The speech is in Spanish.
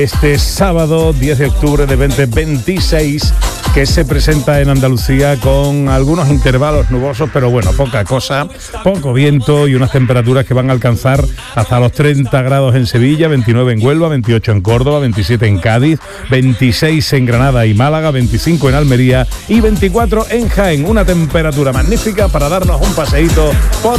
Este sábado 10 de octubre de 2026, que se presenta en Andalucía con algunos intervalos nubosos, pero bueno, poca cosa, poco viento y unas temperaturas que van a alcanzar hasta los 30 grados en Sevilla, 29 en Huelva, 28 en Córdoba, 27 en Cádiz, 26 en Granada y Málaga, 25 en Almería y 24 en Jaén. Una temperatura magnífica para darnos un paseíto por